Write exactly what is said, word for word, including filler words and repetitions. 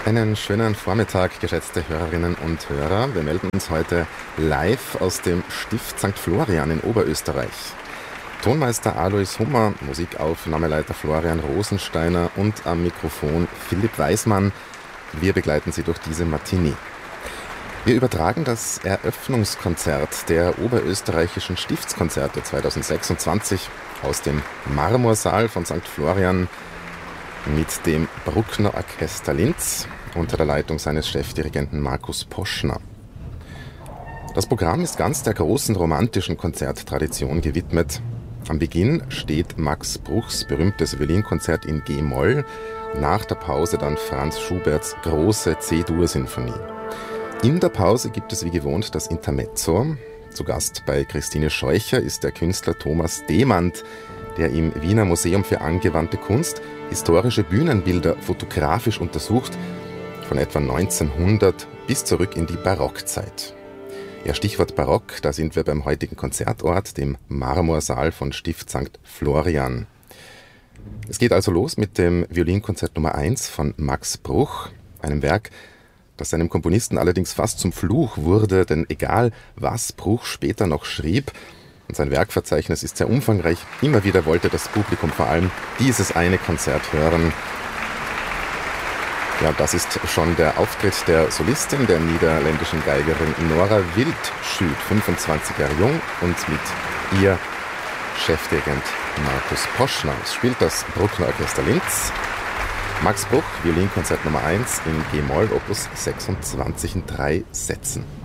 Einen schönen Vormittag, geschätzte Hörerinnen und Hörer. Wir melden uns heute live aus dem Stift Sankt Florian in Oberösterreich. Tonmeister Alois Hummer, Musikaufnahmeleiter Florian Rosensteiner und am Mikrofon Philipp Weismann. Wir begleiten Sie durch diese Matinee. Wir übertragen das Eröffnungskonzert der Oberösterreichischen Stiftskonzerte zweitausendsechsundzwanzig aus dem Marmorsaal von Sankt Florian mit dem Bruckner Orchester Linz unter der Leitung seines Chefdirigenten Markus Poschner. Das Programm ist ganz der großen romantischen Konzerttradition gewidmet. Am Beginn steht Max Bruchs berühmtes Violinkonzert in G-Moll, nach der Pause dann Franz Schuberts große C-Dur-Sinfonie. In der Pause gibt es wie gewohnt das Intermezzo. Zu Gast bei Christine Scheucher ist der Künstler Thomas Demand, der im Wiener Museum für angewandte Kunst historische Bühnenbilder fotografisch untersucht, von etwa neunzehnhundert bis zurück in die Barockzeit. Ja, Stichwort Barock, da sind wir beim heutigen Konzertort, dem Marmorsaal von Stift Sankt Florian. Es geht also los mit dem Violinkonzert Nummer eins von Max Bruch, einem Werk, das seinem Komponisten allerdings fast zum Fluch wurde, denn egal, was Bruch später noch schrieb, und sein Werkverzeichnis ist sehr umfangreich, immer wieder wollte das Publikum vor allem dieses eine Konzert hören. Ja, das ist schon der Auftritt der Solistin, der niederländischen Geigerin Nora Wildschüt, fünfundzwanzig Jahre jung, und mit ihr Chefdirigent Markus Poschner. Es spielt das Bruckner Orchester Linz. Max Bruch, Violinkonzert Nummer eins in G-Moll, Opus sechsundzwanzig in drei Sätzen.